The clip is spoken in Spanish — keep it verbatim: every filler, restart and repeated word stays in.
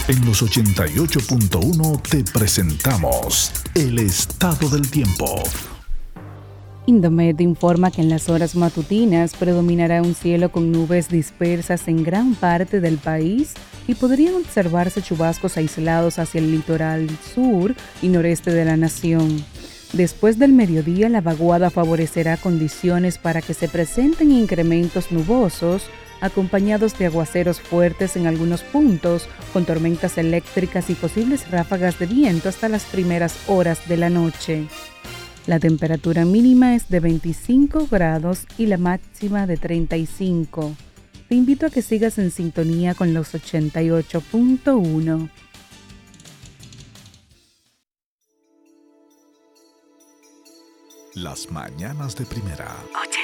En los ochenta y ocho punto uno te presentamos el estado del tiempo. Indomet informa que en las horas matutinas predominará un cielo con nubes dispersas en gran parte del país y podrían observarse chubascos aislados hacia el litoral sur y noreste de la nación. Después del mediodía, la vaguada favorecerá condiciones para que se presenten incrementos nubosos, acompañados de aguaceros fuertes en algunos puntos, con tormentas eléctricas y posibles ráfagas de viento hasta las primeras horas de la noche. La temperatura mínima es de veinticinco grados y la máxima de treinta y cinco. Te invito a que sigas en sintonía con los ochenta y ocho punto uno. Las mañanas de primera.